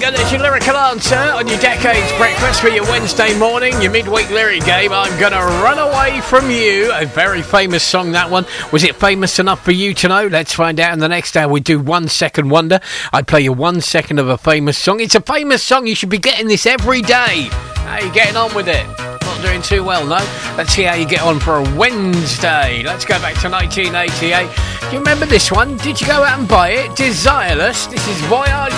go. There's your lyrical answer on your Decades Breakfast for your Wednesday morning, your midweek lyric game. I'm Gonna Run Away From You. A very famous song, that one. Was it famous enough for you to know? Let's find out in the next hour. We do 1 second wonder. I play you 1 second of a famous song. It's a famous song. You should be getting this every day. How are you getting on with it? Not doing too well, no? Let's see how you get on for a Wednesday. Let's go back to 1988. Do you remember this one? Did you go out and buy it? Desireless. This is Voyage